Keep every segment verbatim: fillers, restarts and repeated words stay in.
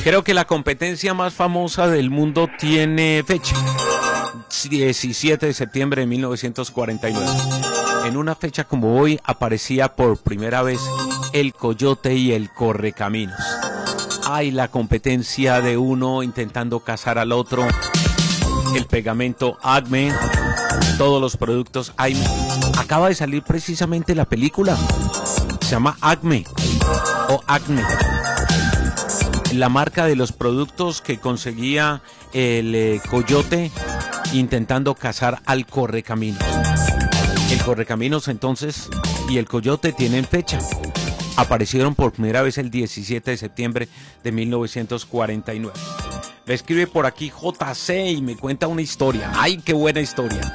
Creo que la competencia más famosa del mundo tiene fecha. diecisiete de septiembre de mil novecientos cuarenta y nueve. En una fecha como hoy aparecía por primera vez el Coyote y el Correcaminos. Hay la competencia de uno intentando cazar al otro. El pegamento Acme, todos los productos Acme. Acaba de salir precisamente la película. Se llama Acme o Acme. La marca de los productos que conseguía el eh, Coyote intentando cazar al Correcaminos. El Correcaminos entonces y el Coyote tienen fecha. Aparecieron por primera vez el diecisiete de septiembre de mil novecientos cuarenta y nueve. Me escribe por aquí J C y me cuenta una historia. ¡Ay, qué buena historia!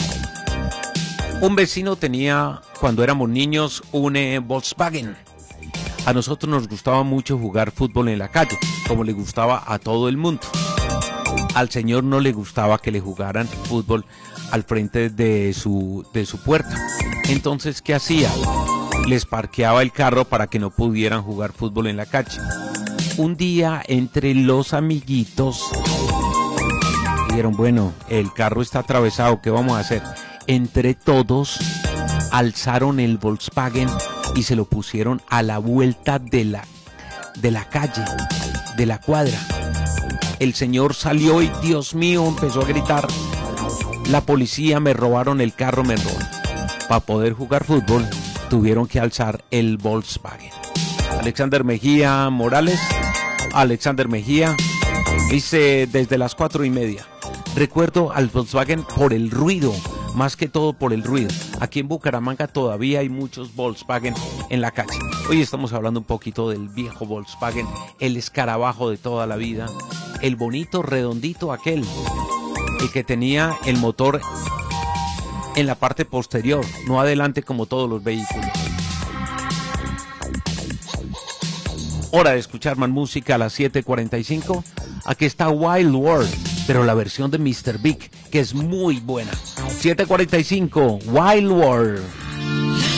Un vecino tenía, cuando éramos niños, un eh, Volkswagen. A nosotros nos gustaba mucho jugar fútbol en la calle, como le gustaba a todo el mundo. Al señor no le gustaba que le jugaran fútbol al frente de su, de su puerta. Entonces, ¿qué hacía? Les parqueaba el carro para que no pudieran jugar fútbol en la calle. Un día, entre los amiguitos, dijeron, bueno, el carro está atravesado, ¿qué vamos a hacer? Entre todos, alzaron el Volkswagen y se lo pusieron a la vuelta de la, de la calle, de la cuadra. El señor salió y, Dios mío, empezó a gritar, la policía, me robaron el carro, me robaron. Para poder jugar fútbol, tuvieron que alzar el Volkswagen. Alexander Mejía Morales, Alexander Mejía, dice desde las cuatro y media. Recuerdo al Volkswagen por el ruido, más que todo por el ruido. Aquí en Bucaramanga todavía hay muchos Volkswagen en la calle. Hoy estamos hablando un poquito del viejo Volkswagen, el escarabajo de toda la vida, el bonito redondito aquel, el que tenía el motor en la parte posterior, no adelante como todos los vehículos. Hora de escuchar más música a las siete cuarenta y cinco. Aquí está Wild World, pero la versión de mister Big, que es muy buena. siete cuarenta y cinco, Wild World.